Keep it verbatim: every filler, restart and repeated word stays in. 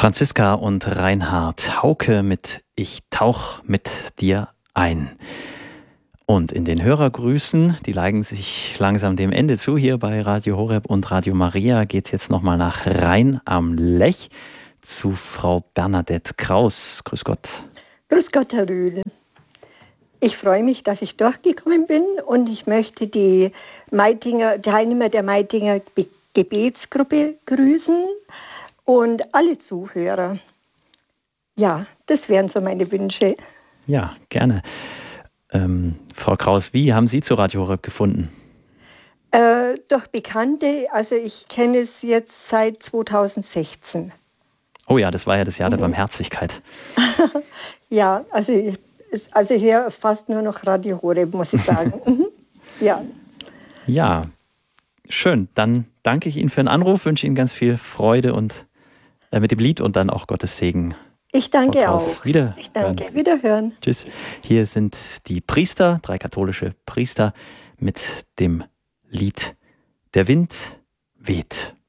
Franziska und Reinhard Hauke mit Ich tauch mit dir ein. Und in den Hörergrüßen, die neigen sich langsam dem Ende zu, hier bei Radio Horeb und Radio Maria, geht es jetzt nochmal nach Rhein am Lech zu Frau Bernadette Kraus. Grüß Gott. Grüß Gott, Herr Rühl. Ich freue mich, dass ich durchgekommen bin und ich möchte die Meitinger, Teilnehmer der Meitinger Be- Gebetsgruppe grüßen und alle Zuhörer. Ja, das wären so meine Wünsche. Ja, gerne. Ähm, Frau Kraus, wie haben Sie zu Radio Horeb gefunden? Äh, durch Bekannte, also ich kenne es jetzt seit zweitausendsechzehn. Oh ja, das war ja das Jahr Mhm. der Barmherzigkeit. Ja, also ich, also hier fast nur noch Radio Horeb, muss ich sagen. Mhm. Ja. Ja, schön. Dann danke ich Ihnen für den Anruf, wünsche Ihnen ganz viel Freude und äh, mit dem Lied und dann auch Gottes Segen. Ich danke Frau Kraus. auch. Wiederhören. Ich danke. Wiederhören. Tschüss. Hier sind die Priester, drei katholische Priester mit dem Lied Der Wind weht.